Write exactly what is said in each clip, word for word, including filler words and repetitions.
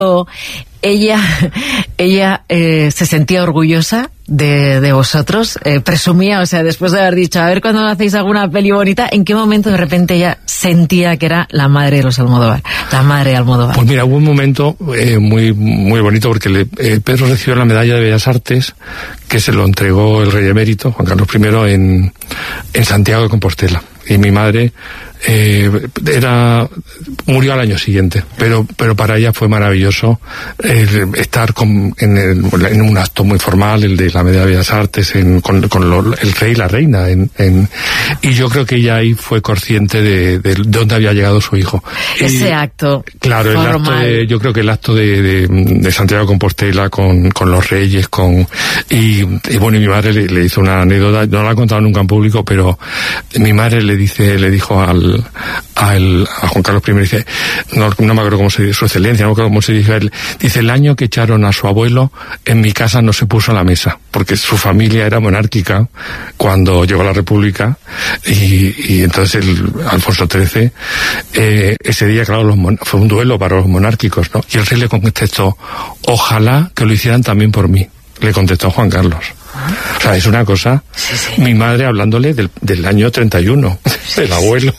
ella ella eh, se sentía orgullosa de, de vosotros, eh, presumía, o sea, después de haber dicho, a ver cuando hacéis alguna peli bonita, ¿en qué momento de repente ella sentía que era la madre de los Almodóvar, la madre de Almodóvar? Pues mira, hubo un momento eh, muy muy bonito porque le, eh, Pedro recibió la medalla de Bellas Artes que se lo entregó el rey emérito, Juan Carlos primero, en, en Santiago de Compostela. Y mi madre eh, era murió al año siguiente, pero pero para ella fue maravilloso eh, estar con, en, el, en un acto muy formal, el de la medalla de Bellas Artes, en, con, con lo, el rey y la reina, en, en, y yo creo que ella ahí fue consciente de, de, de dónde había llegado su hijo. Ese y, acto claro, formal. El acto de, yo creo que el acto de, de, de Santiago de Compostela con, con los reyes, con y, y bueno, y mi madre le, le hizo una anécdota, no la ha contado nunca en público, pero mi madre le dice, le dijo al, al a Juan Carlos primero, dice, no, no me acuerdo cómo se dice, su excelencia, no me acuerdo cómo se dice él, dice, el año que echaron a su abuelo, en mi casa no se puso a la mesa, porque su familia era monárquica cuando llegó la República, y, y entonces el Alfonso trece, eh, ese día, claro, los mon- fue un duelo para los monárquicos, ¿no? Y el rey le contestó, ojalá que lo hicieran también por mí, le contestó Juan Carlos. O sea, es una cosa, sí, sí. Mi madre hablándole del, del año treinta y uno, sí, del abuelo.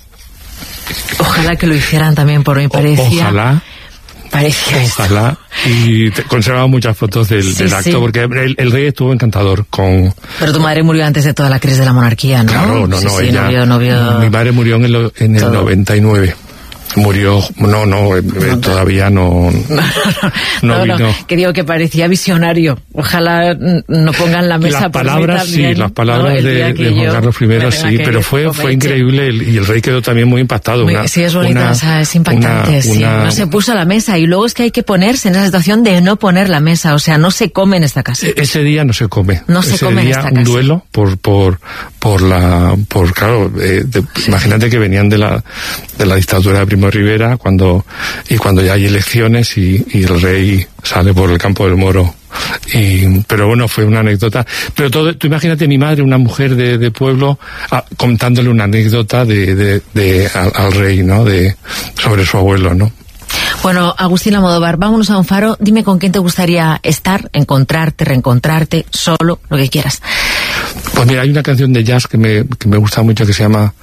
Ojalá que lo hicieran también por mí, parecía. O, ojalá. Parecía Ojalá. Esto. Y te, conservaba muchas fotos del, sí, del acto, sí. Porque el, el rey estuvo encantador con... Pero tu madre murió antes de toda la crisis de la monarquía, ¿no? Claro, no, sí, no, sí, ella... No vio, no vio... Mi madre murió en el, en el noventa y nueve. Murió, no, no, eh, no, todavía no, no, no, no, no, que digo que parecía visionario. Ojalá no pongan la mesa. Las palabras, sí, las palabras ¿no? de, de Juan Carlos primero, sí, pero fue, fue increíble el, y el rey quedó también muy impactado. Muy, una, sí, es bonito, una, o sea, es impactante, una, sí. Una... No se puso a la mesa y luego es que hay que ponerse en esa situación de no poner la mesa, o sea, no se come en esta casa. Ese día no se come. No se ese come día en esta un casa. duelo por, por, por la, por, claro, eh, de, sí. Imagínate que venían de la, de la dictadura de Primo de Rivera, cuando y cuando ya hay elecciones y, y el rey sale por el campo del Moro. Y, pero bueno, fue una anécdota. Pero todo, tú imagínate mi madre, una mujer de, de pueblo, a, contándole una anécdota de, de, de al, al rey, ¿no? De, sobre su abuelo, ¿no? Bueno, Agustín Almodóvar, vámonos a un faro. Dime con quién te gustaría estar, encontrarte, reencontrarte, solo, lo que quieras. Pues mira, hay una canción de jazz que me, que me gusta mucho que se llama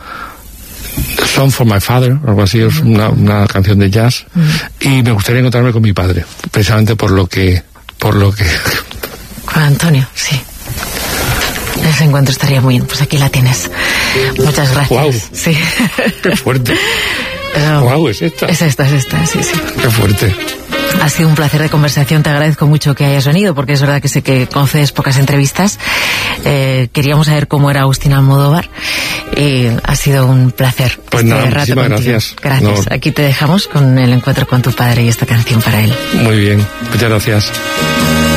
Song for My Father, algo así, es una, una canción de jazz, mm. y me gustaría encontrarme con mi padre, precisamente por lo que, por lo que... Con Antonio, sí. Ese encuentro estaría muy bien, pues aquí la tienes. Muchas gracias. Wow. Sí. Qué fuerte. Pero, wow, es esta. Es esta, es esta, sí, sí. Qué fuerte. Ha sido un placer de conversación, te agradezco mucho que hayas venido, porque es verdad que sé que concedes pocas entrevistas. Eh, queríamos saber cómo era Agustín Almodóvar y ha sido un placer. Pues este nada, rato muchísimas contigo. gracias. Gracias. No. Aquí te dejamos con el encuentro con tu padre y esta canción para él. Muy bien, muchas gracias.